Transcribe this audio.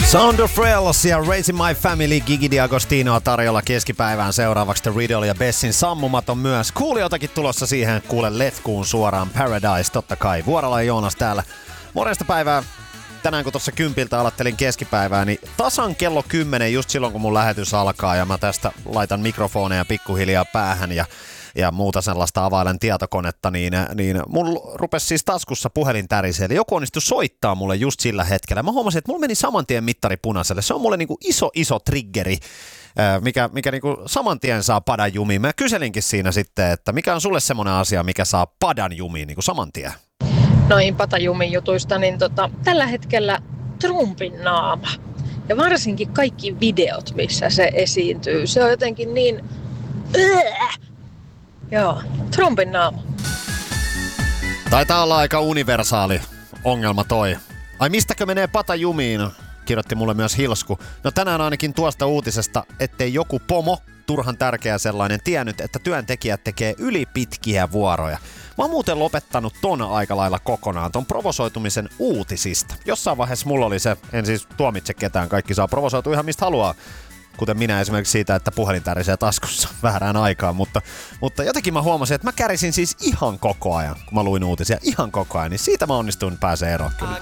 Sound of Rails ja Raising My Family, Gigi D'Agostinoa tarjolla keskipäivään seuraavaksi The Riddle ja Bessin sammumaton myös. Kuulijoitakin tulossa siihen, kuule letkuun suoraan Paradise, totta kai. Vuorola ja Joonas täällä. Morjesta päivää. Tänään kun tuossa 10 alattelin keskipäivää, niin tasan kello 10 just silloin kun mun lähetys alkaa ja mä tästä laitan mikrofoneja pikkuhiljaa päähän ja muuta sellaista availen tietokonetta, niin mun rupesi siis taskussa puhelin tärisee. Eli joku onnistui soittaa mulle just sillä hetkellä. Mä huomasin, että mulla meni saman tien mittari punaiselle. Se on mulle niinku iso triggeri, mikä niinku saman tien saa padan jumiin. Mä kyselinkin siinä sitten, että mikä on sulle semmoinen asia, mikä saa padan jumiin niinku saman tien? Noihin patajumin jutuista, niin tällä hetkellä Trumpin naama. Ja varsinkin kaikki videot, missä se esiintyy. Se on jotenkin niin... Joo, Trumpin naama. Taitaa olla aika universaali ongelma toi. Ai mistäkö menee pata jumiin? Kirjoitti mulle myös Hilsku. No tänään ainakin tuosta uutisesta, ettei joku pomo, turhan tärkeä sellainen, tiennyt, että työntekijät tekee ylipitkiä vuoroja. Mä oon muuten lopettanut ton aika lailla kokonaan, ton provosoitumisen uutisista. Jossain vaiheessa mulla oli se, en siis tuomitse ketään, kaikki saa provosoitua ihan mistä haluaa. Kuten minä esimerkiksi siitä, että puhelin tärisee taskussa väärään aikaan, mutta jotenkin mä huomasin, että mä kärisin siis ihan koko ajan, kun mä luin uutisia, ihan koko ajan, niin siitä mä onnistuin pääsee eroon kyllä.